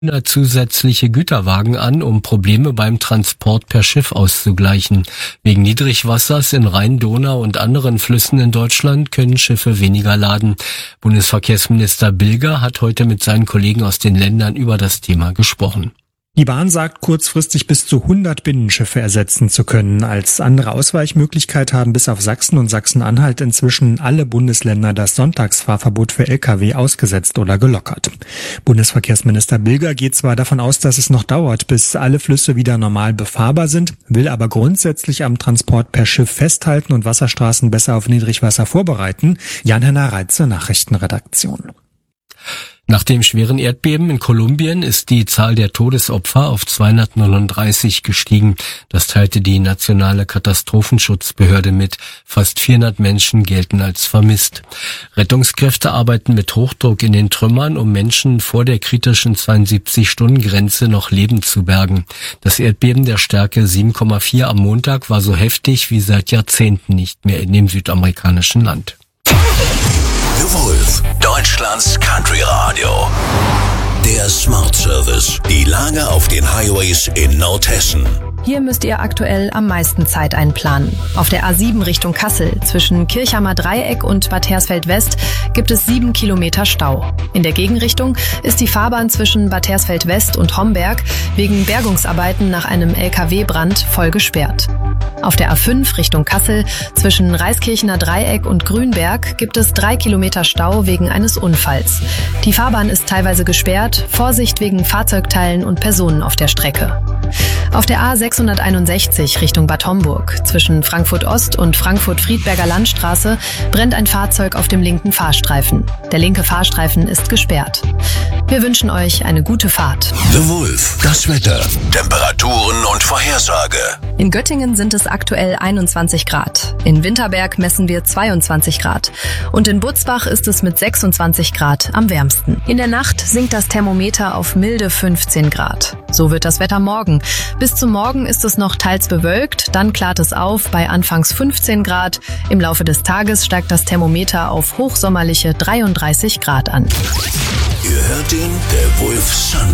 zusätzliche Güterwagen an, um Probleme beim Transport per Schiff auszugleichen. Wegen Niedrigwassers in Rhein, Donau und anderen Flüssen in Deutschland können Schiffe weniger laden. Bundesverkehrsminister Bilger hat heute mit seinen Kollegen aus den Ländern über das Thema gesprochen. Die Bahn sagt, kurzfristig bis zu 100 Binnenschiffe ersetzen zu können. Als andere Ausweichmöglichkeit haben bis auf Sachsen und Sachsen-Anhalt inzwischen alle Bundesländer das Sonntagsfahrverbot für Lkw ausgesetzt oder gelockert. Bundesverkehrsminister Bilger geht zwar davon aus, dass es noch dauert, bis alle Flüsse wieder normal befahrbar sind, will aber grundsätzlich am Transport per Schiff festhalten und Wasserstraßen besser auf Niedrigwasser vorbereiten. Jan-Henner Reitze, Nachrichtenredaktion. Nach dem schweren Erdbeben in Kolumbien ist die Zahl der Todesopfer auf 239 gestiegen. Das teilte die nationale Katastrophenschutzbehörde mit. Fast 400 Menschen gelten als vermisst. Rettungskräfte arbeiten mit Hochdruck in den Trümmern, um Menschen vor der kritischen 72-Stunden-Grenze noch lebend zu bergen. Das Erdbeben der Stärke 7,4 am Montag war so heftig wie seit Jahrzehnten nicht mehr in dem südamerikanischen Land. The Wolf, Deutschlands Country Radio. Der Smart Service. Die Lage auf den Highways in Nordhessen. Hier müsst ihr aktuell am meisten Zeit einplanen. Auf der A7 Richtung Kassel zwischen Kirchhammer Dreieck und Bad Hersfeld West gibt es 7 Kilometer Stau. In der Gegenrichtung ist die Fahrbahn zwischen Bad Hersfeld West und Homberg wegen Bergungsarbeiten nach einem LKW-Brand voll gesperrt. Auf der A5 Richtung Kassel zwischen Reiskirchener Dreieck und Grünberg gibt es 3 Kilometer Stau wegen eines Unfalls. Die Fahrbahn ist teilweise gesperrt, Vorsicht wegen Fahrzeugteilen und Personen auf der Strecke. Auf der A661 Richtung Bad Homburg zwischen Frankfurt Ost und Frankfurt-Friedberger Landstraße brennt ein Fahrzeug auf dem linken Fahrstreifen. Der linke Fahrstreifen ist gesperrt. Wir wünschen euch eine gute Fahrt. The Wolf, das Wetter, Temperaturen und Vorhersage. In Göttingen sind es aktuell 21 Grad. In Winterberg messen wir 22 Grad. Und in Butzbach ist es mit 26 Grad am wärmsten. In der Nacht sinkt das Thermometer auf milde 15 Grad. So wird das Wetter morgen. Bis zum Morgen ist es noch teils bewölkt, dann klart es auf bei anfangs 15 Grad. Im Laufe des Tages steigt das Thermometer auf hochsommerliche 33 Grad an. Ihr hört den The Wolf Sun